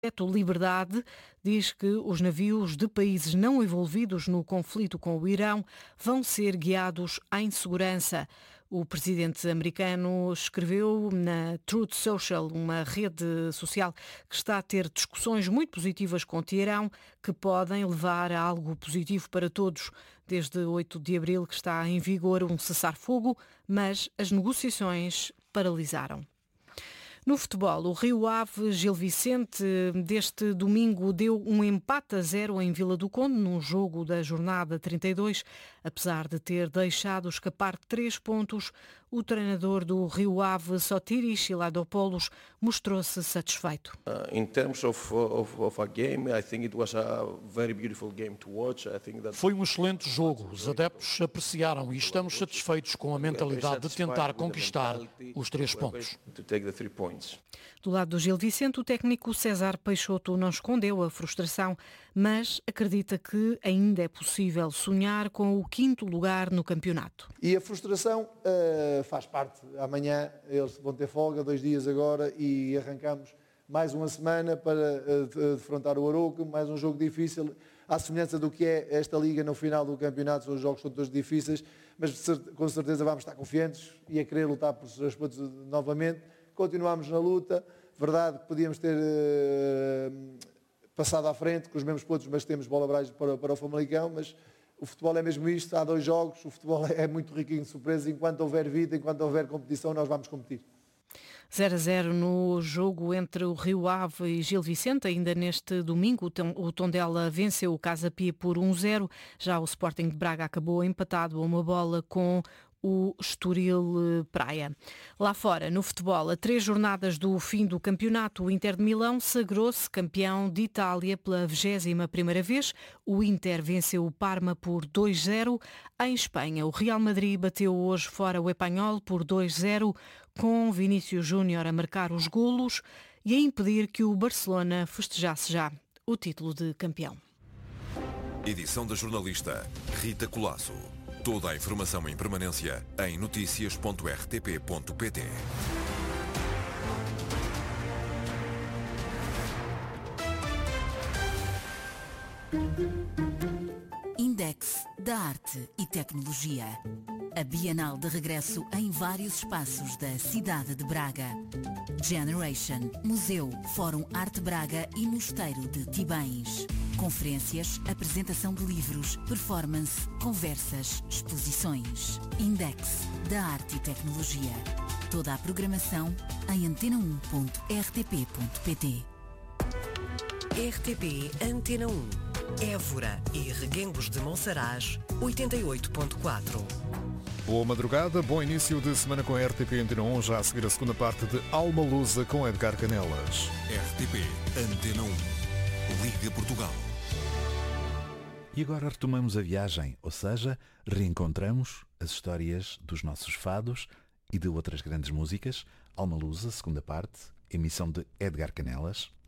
Liberdade diz que os navios de países não envolvidos no conflito com o Irão vão ser guiados em segurança. O presidente americano escreveu na Truth Social, uma rede social que está a ter discussões muito positivas com o Teherão, que podem levar a algo positivo para todos. Desde 8 de abril que está em vigor um cessar-fogo, mas as negociações paralisaram. No futebol, o Rio Ave Gil Vicente deste domingo deu um empate a 0 em Vila do Conde, num jogo da jornada 32. Apesar de ter deixado escapar 3 pontos, o treinador do Rio Ave, Sotiris Siladopoulos, mostrou-se satisfeito. In terms of a game, I think it was a very beautiful game to watch. I think that Foi um excelente jogo. Os adeptos apreciaram e estamos satisfeitos com a mentalidade de tentar conquistar os 3 pontos. Do lado do Gil Vicente, o técnico César Peixoto não escondeu a frustração, mas acredita que ainda é possível sonhar com o 5º lugar no campeonato. E a frustração faz parte. Amanhã eles vão ter folga, 2 dias agora, e arrancamos mais uma semana para defrontar o Arouca, mais um jogo difícil, à semelhança do que é esta liga no final do campeonato. Os jogos são todos difíceis, mas com certeza vamos estar confiantes e a querer lutar por seus pontos novamente. Continuamos na luta, verdade que podíamos ter passado à frente com os mesmos pontos, mas temos bola abaixo para o Famalicão, mas o futebol é mesmo isto, há 2 jogos, o futebol é muito riquinho de surpresas, enquanto houver vida, enquanto houver competição, nós vamos competir. 0-0 no jogo entre o Rio Ave e Gil Vicente. Ainda neste domingo o Tondela venceu o Casa Pia por 1-0. Já o Sporting de Braga acabou empatado a uma bola com o Estoril Praia. Lá fora, no futebol, a 3 jornadas do fim do campeonato, o Inter de Milão sagrou-se campeão de Itália pela 21ª vez. O Inter venceu o Parma por 2-0. Em Espanha, o Real Madrid bateu hoje fora o Espanyol por 2-0, com Vinícius Júnior a marcar os golos e a impedir que o Barcelona festejasse já o título de campeão. Edição da jornalista Rita Colasso. Toda a informação em permanência em noticias.rtp.pt. Index da Arte e Tecnologia. A Bienal de regresso em vários espaços da cidade de Braga. Generation, Museu, Fórum Arte Braga e Mosteiro de Tibães. Conferências, apresentação de livros, performance, conversas, exposições. Index da Arte e Tecnologia. Toda a programação em antena1.rtp.pt. RTP Antena 1. Évora e Reguengos de Monsaraz, 88.4. Boa madrugada, bom início de semana com a RTP Antena 1, já a seguir a segunda parte de Alma Lusa com Edgar Canelas. RTP Antena 1. Liga Portugal. E agora retomamos a viagem, ou seja, reencontramos as histórias dos nossos fados e de outras grandes músicas. Alma Lusa, segunda parte, emissão de Edgar Canelas.